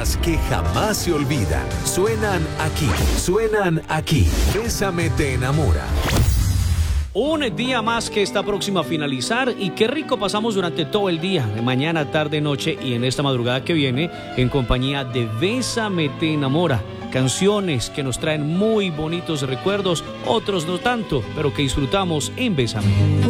baladas que jamás se olvidan. Suenan aquí. Bésame te enamora. Un día más que está próximo a finalizar y qué rico pasamos durante todo el día, de mañana, tarde, noche y en esta madrugada que viene en compañía de Bésame te enamora. Canciones que nos traen muy bonitos recuerdos, otros no tanto, pero que disfrutamos en Bésame.